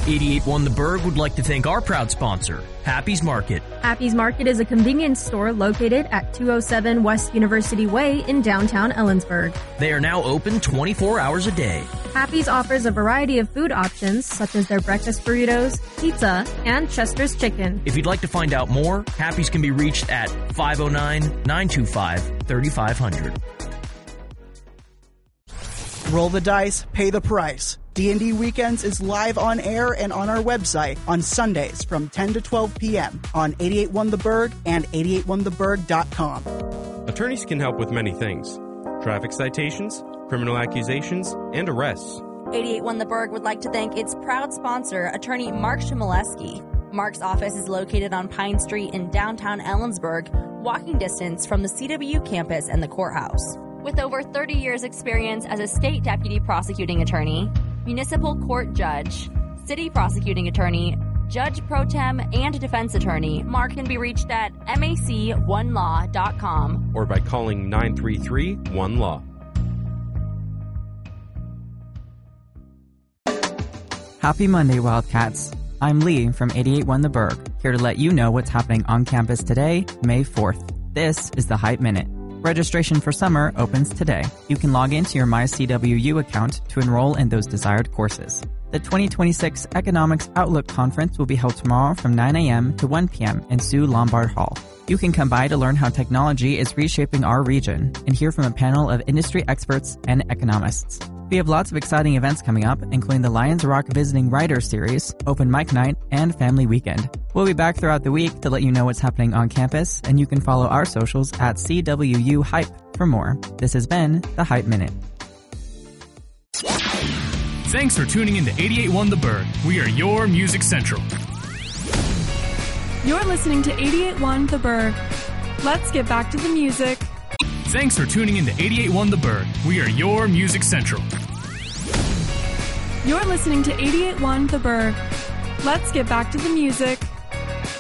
88.1 The Berg would like to thank our proud sponsor, Happy's Market. Happy's Market is a convenience store located at 207 West University Way in downtown Ellensburg. They are now open 24 hours a day. Happy's offers a variety of food options such as their breakfast burritos, pizza, and Chester's chicken. If you'd like to find out more, Happy's can be reached at 509-925-3500. Roll the dice, pay the price. D&D Weekends is live on air and on our website on Sundays from 10 to 12 p.m. on 88.1 The Berg and 881theberg.com. Attorneys can help with many things. Traffic citations, criminal accusations, and arrests. 88.1 The Berg would like to thank its proud sponsor, attorney Mark Chmielewski. Mark's office is located on Pine Street in downtown Ellensburg, walking distance from the CW campus and the courthouse. With over 30 years' experience as a state deputy prosecuting attorney, municipal court judge, city prosecuting attorney, judge pro tem, and defense attorney, Mark can be reached at mac1law.com or by calling 933-1LAW. Happy Monday, Wildcats. I'm Lee from 88.1 The Berg, here to let you know what's happening on campus today, May 4th. This is the Hype Minute. Registration for summer opens today. You can log into your MyCWU account to enroll in those desired courses. The 2026 Economics Outlook Conference will be held tomorrow from 9 a.m. to 1 p.m. in Sue Lombard Hall. You can come by to learn how technology is reshaping our region and hear from a panel of industry experts and economists. We have lots of exciting events coming up, including the Lions Rock Visiting Writers Series, Open Mic Night, and Family Weekend. We'll be back throughout the week to let you know what's happening on campus, and you can follow our socials at CWU Hype for more. This has been the Hype Minute. Thanks for tuning in to 88.1 The Berg. We are your Music Central. You're listening to 88.1 The Berg. Let's get back to the music. Thanks for tuning in to 88.1 The Berg. We are your Music Central. You're listening to 88.1 The Berg. Let's get back to the music.